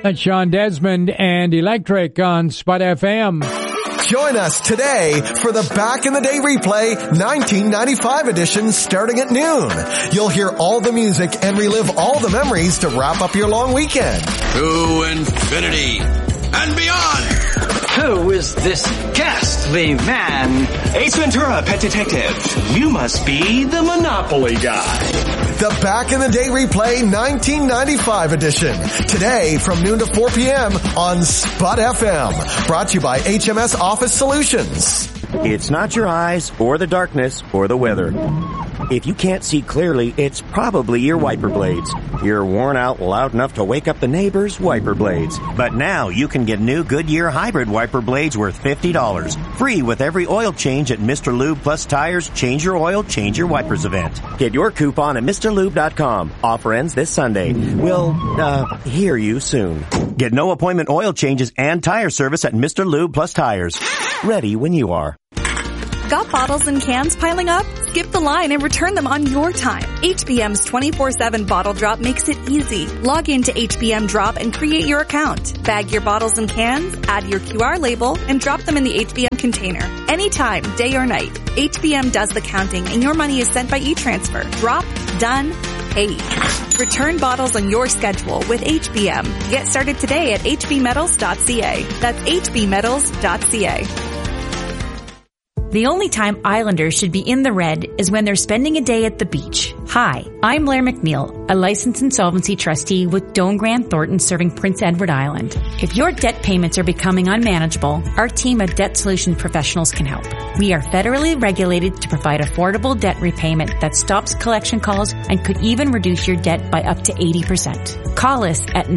That's Sean Desmond and Electric on Spud FM. Join us today for the Back in the Day replay 1995 edition starting at noon. You'll hear all the music and relive all the memories to wrap up your long weekend. To infinity and beyond. Who is this ghastly man? Ace Ventura, Pet Detective. You must be the Monopoly guy. The Back in the Day replay 1995 edition. Today from noon to 4 p.m. on Spud FM. Brought to you by HMS Office Solutions. It's not your eyes or the darkness or the weather. If you can't see clearly, it's probably your wiper blades. You're worn out loud enough to wake up the neighbors' wiper blades. But now you can get new Goodyear hybrid wiper blades worth $50. Free with every oil change at Mr. Lube Plus Tires Change Your Oil, Change Your Wipers event. Get your coupon at MrLube.com. Offer ends this Sunday. We'll, hear you soon. Get no appointment oil changes and tire service at Mr. Lube Plus Tires. Ready when you are. Got bottles and cans piling up? Skip the line and return them on your time. HBM's 24/7 bottle drop makes it easy. Log into HBM Drop and create your account. Bag your bottles and cans, add your QR label, and drop them in the HBM container. Anytime, day or night. HBM does the counting and your money is sent by e-transfer. Drop, done, paid. Return bottles on your schedule with HBM. Get started today at hbmetals.ca. That's hbmetals.ca. The only time Islanders should be in the red is when they're spending a day at the beach. Hi, I'm Blair McNeil, a licensed insolvency trustee with Doane Grant Thornton serving Prince Edward Island. If your debt payments are becoming unmanageable, our team of debt solutions professionals can help. We are federally regulated to provide affordable debt repayment that stops collection calls and could even reduce your debt by up to 80%. Call us at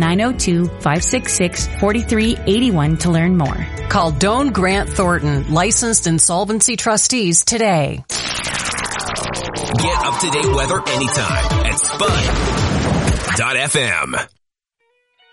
902-566-4381 to learn more. Call Doane Grant Thornton, licensed insolvency trustees today. Get up-to-date weather anytime at Spud.fm.